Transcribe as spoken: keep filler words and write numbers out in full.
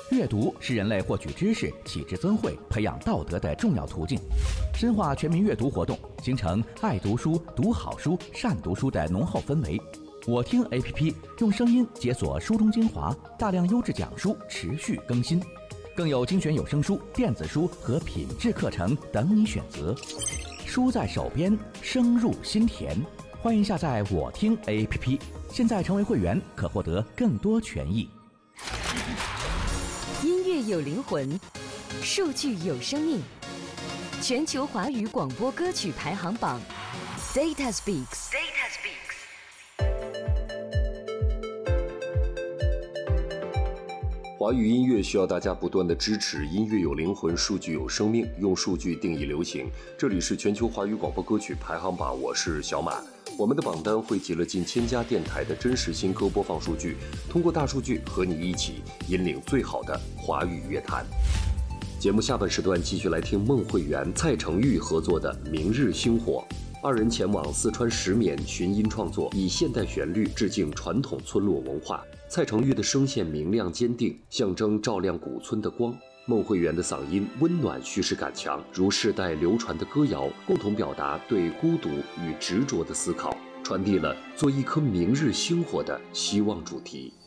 阅读是人类获取知识、启智增慧、培养道德的重要途径。深化全民阅读活动，形成爱读书、读好书、善读书的浓厚氛围。我听 A P P 用声音解锁书中精华，大量优质讲书持续更新，更有精选有声书、电子书和品质课程等你选择。书在手边，声入心田。欢迎下载我听 A P P， 现在成为会员可获得更多权益。 音乐有灵魂，数据有生命。全球华语广播歌曲排行榜 Data Speaks。Data Speaks。 华语音乐需要大家不断的支持，音乐有灵魂，数据有生命，用数据定义流行。这里是全球华语广播歌曲排行榜，我是小马。我们的榜单汇集了近千家电台的真实新歌播放数据，通过大数据和你一起引领最好的华语乐坛。节目下半时段继续来听孟慧圆、蔡成玉合作的《明日星火》。二人前往四川石棉寻音创作，以现代旋律致敬传统村落文化。蔡成玉的声线明亮坚定，象征照亮古村的光。孟慧圆的嗓音温暖，叙事感强，如世代流传的歌谣，共同表达对孤独与执着的思考，传递了做一颗明日星火的希望主题。